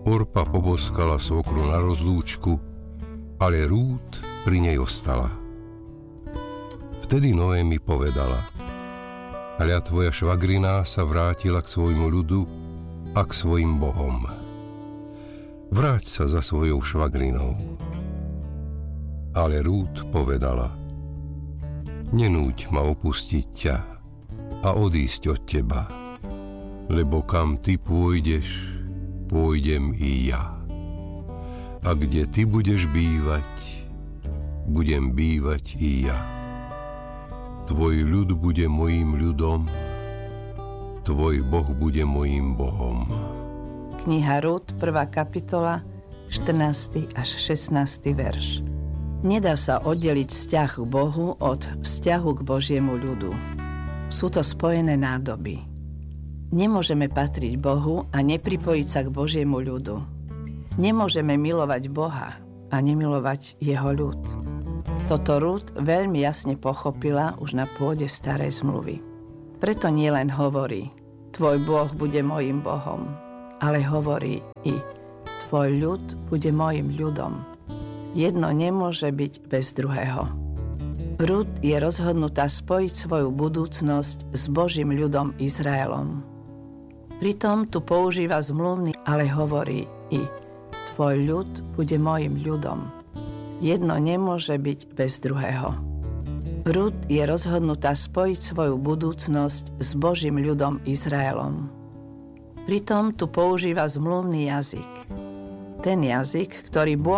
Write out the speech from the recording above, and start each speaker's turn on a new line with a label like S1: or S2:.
S1: Orpa poboskala svokru na rozlúčku, ale Rút pri nej ostala. Vtedy Noémi povedala: Hľa, tvoja švagrina sa vrátila k svojmu ľudu a k svojim bohom. Vráť sa za svojou švagrinou. Ale Rút povedala: Nenúť ma opustiť ťa a odísť od teba, lebo kam ty pôjdeš, pôjdem i ja. A kde ty budeš bývať, budem bývať i ja. Tvoj ľud bude mojím ľudom, tvoj Boh bude mojím Bohom.
S2: Kniha Rút, 1. kapitola, 14. až 16. verš. Nedá sa oddeliť vzťah k Bohu od vzťahu k Božiemu ľudu. Sú to spojené nádoby. Nemôžeme patriť Bohu a nepripojiť sa k Božiemu ľudu. Nemôžeme milovať Boha a nemilovať jeho ľud. Toto Rút veľmi jasne pochopila už na pôde starej zmluvy. Preto nielen hovorí: Tvoj Boh bude mojím Bohom, ale hovorí i: Tvoj ľud bude mojím ľudom. Jedno nemôže byť bez druhého. Rút je rozhodnutá spojiť svoju budúcnosť s Božím ľudom Izraelom. Pritom tu používa zmluvný, ale hovorí i: Tvoj ľud bude mojím ľudom. Jedno nemôže byť bez druhého. Rút je rozhodnutá spojiť svoju budúcnosť s Božím ľudom Izraelom. Pritom tu používa zmluvný jazyk. Ten jazyk, ktorý Boh